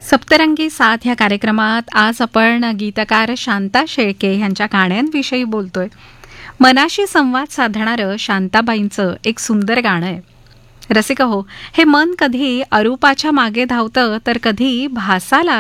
सप्तरंगी साथ या कार्यक्रमात आज आपण गीतकार शांता शेळके यांच्या गाण्यांविषयी बोलतोय. मनाशी संवाद साधणारं शांताबाईंचं एक सुंदर गाणं आहे. रसिक हो, हे मन कधी अरूपाच्या मागे धावतं तर कधी भासाला